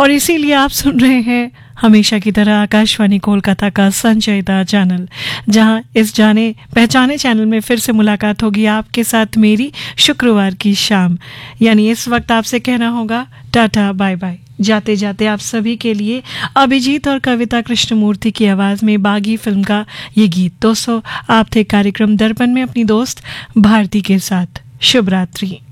और इसीलिए आप सुन रहे हैं हमेशा की तरह आकाशवाणी कोलकाता का संचयिता चैनल, जहां इस जाने पहचाने चैनल में फिर से मुलाकात होगी आपके साथ मेरी शुक्रवार की शाम। यानी इस वक्त आपसे कहना होगा टाटा बाय बाय। जाते जाते आप सभी के लिए अभिजीत और कविता कृष्णमूर्ति की आवाज में बागी फिल्म का ये गीत। दोस्तों, आप थे कार्यक्रम दर्पण में अपनी दोस्त भारती के साथ। शुभ रात्रि।